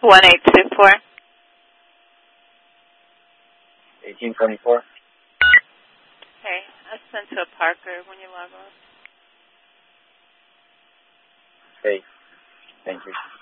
1824. 1824. Okay, that's sent to a Parker when you log off. Okay, thank you.